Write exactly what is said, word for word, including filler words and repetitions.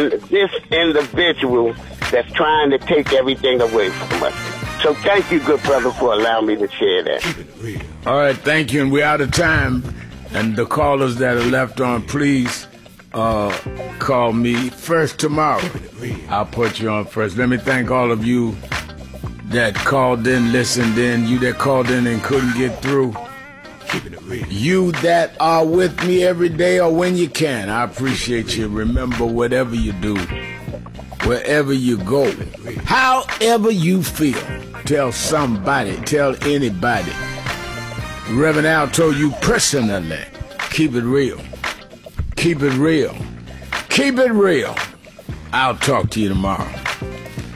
than this individual that's trying to take everything away from us. So thank you, good brother, for allowing me to share that. All right, thank you, and we're out of time. And the callers that are left on, please uh, call me first tomorrow. I'll put you on first. Let me thank all of you that called in, listened in, you that called in and couldn't get through. You that are with me every day or when you can, I appreciate you. Remember, whatever you do, wherever you go, however you feel, tell somebody, tell anybody. Reverend Al told you personally, keep it real. Keep it real. Keep it real. I'll talk to you tomorrow.